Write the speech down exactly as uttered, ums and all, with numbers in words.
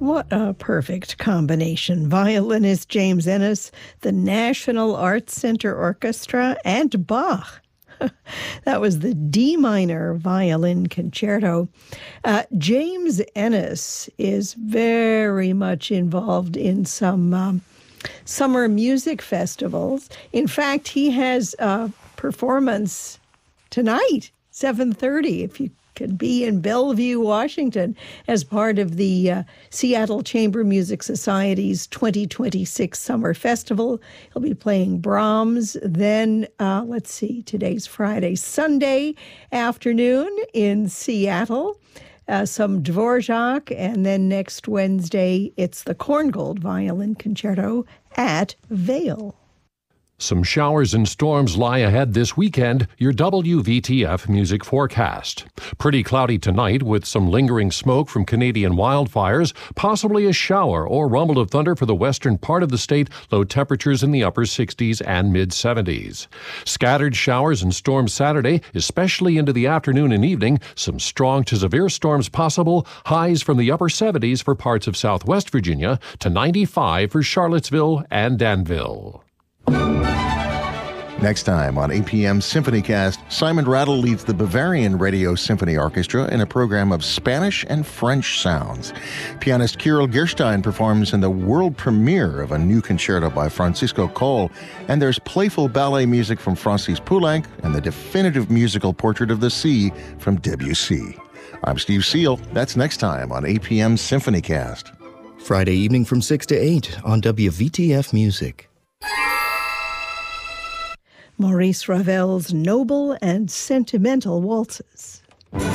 What a perfect combination. Violinist James Ennis, the National Arts Center Orchestra, and Bach. That was the D minor violin concerto. Uh, James Ennis is very much involved in some um, summer music festivals. In fact, he has a performance tonight, seven thirty, if you could be in Bellevue, Washington, as part of the uh, Seattle Chamber Music Society's twenty twenty-six Summer Festival. He'll be playing Brahms. Then, uh, let's see, today's Friday, Sunday afternoon in Seattle, uh, some Dvorak, and then next Wednesday, it's the Korngold Violin Concerto at Vail. Some showers and storms lie ahead this weekend. Your W V T F music forecast. Pretty cloudy tonight with some lingering smoke from Canadian wildfires, possibly a shower or rumble of thunder for the western part of the state, low temperatures in the upper sixties and mid seventies. Scattered showers and storms Saturday, especially into the afternoon and evening. Some strong to severe storms possible, highs from the upper seventies for parts of southwest Virginia to ninety-five for Charlottesville and Danville. Next time on A P M SymphonyCast, Simon Rattle leads the Bavarian Radio Symphony Orchestra in a program of Spanish and French sounds. Pianist Kirill Gerstein performs in the world premiere of a new concerto by Francisco Coll, and there's playful ballet music from Francis Poulenc and the definitive musical portrait of the sea from Debussy. I'm Steve Seal. That's next time on A P M SymphonyCast. Friday evening from six to eight on W V T F Music. Maurice Ravel's noble and sentimental waltzes.